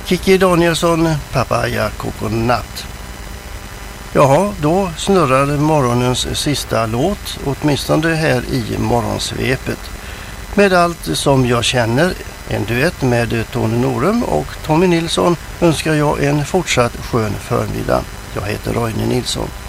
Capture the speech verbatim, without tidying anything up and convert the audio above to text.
Kiki Danielsson, Papaya Coconut. Jaha, då snurrar morgonens sista låt, åtminstone här i morgonsvepet. Med allt som jag känner, en duett med Tony Norum och Tommy Nilsson, önskar jag en fortsatt skön förmiddag. Jag heter Roine Nilsson.